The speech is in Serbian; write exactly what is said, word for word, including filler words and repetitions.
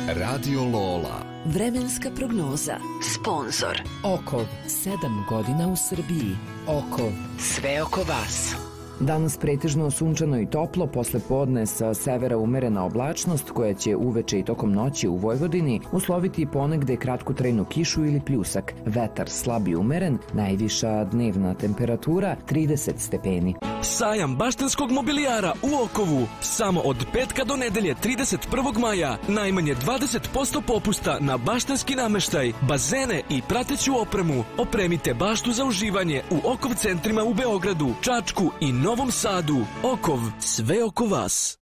Radio Lola. Vremenska prognoza. Sponzor. Okov, sedam godina u Srbiji. Okov, sve oko vas. Danas pretežno sunčano i toplo, posle podne sa severa umerena oblačnost koja će uveče i tokom noći u Vojvodini usloviti ponegde kratkotrajnu kišu ili pljusak. Vetar slab i umeren, najviša dnevna temperatura trideset stepeni. Sajam baštenskog mobilijara u Okovu. Samo od petka do nedelje trideset prvog maja. Najmanje dvadeset posto popusta na baštenski nameštaj, bazene i prateću opremu. Opremite baštu za uživanje u Okov centrima u Beogradu, Čačku i Novom Sadu. Okov, sve oko vas.